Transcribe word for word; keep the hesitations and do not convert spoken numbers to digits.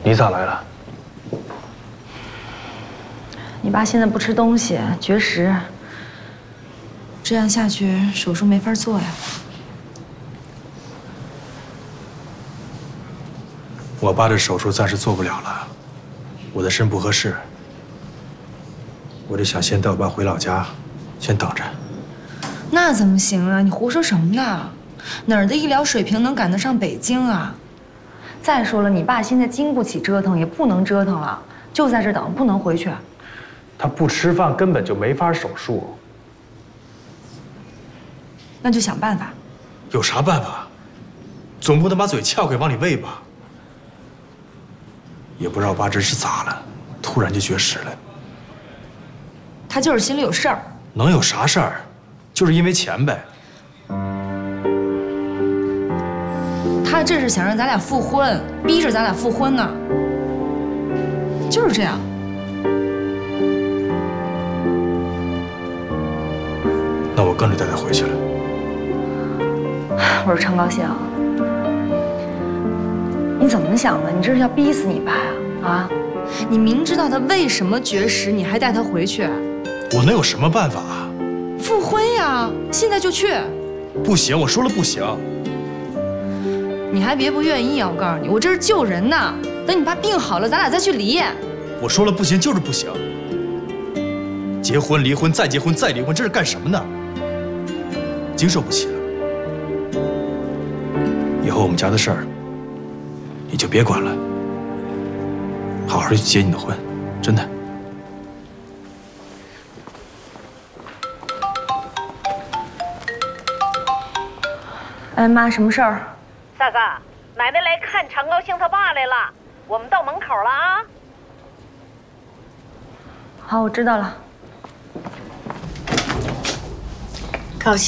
你咋来了？ 你爸现在不吃东西，绝食，这样下去手术没法做呀。 我爸这手术暂时做不了了，我的肾不合适，我就想先带我爸回老家，先等着。 那怎么行啊？你胡说什么呢？哪儿的医疗水平能赶得上北京啊？再说了，你爸现在经不起折腾，也不能折腾了，就在这等，不能回去。 他不吃饭根本就没法手术。 那就想办法。 有啥办法？总不能把嘴撬开往里喂吧？也不知道我爸这是咋了，突然就绝食了。 他就是心里有事儿。 能有啥事儿？就是因为钱呗。 他这是想让咱俩复婚，逼着咱俩复婚呢。就是这样。 那我跟着带他回去了。 我说陈高兴，你怎么想的？你这是要逼死你爸呀？啊！你明知道他为什么绝食，你还带他回去？ 我能有什么办法啊？ 复婚呀！现在就去。 不行，我说了不行。 你还别不愿意啊！我告诉你，我这是救人呢。等你爸病好了，咱俩再去离。 我说了不行就是不行。结婚、离婚、再结婚、再离婚，这是干什么呢？经受不起了。以后我们家的事儿，你就别管了，好好的去结你的婚，真的。 哎妈，什么事儿？ 萨萨，奶奶来看常高兴他爸来了，我们到门口了啊。 好，我知道了。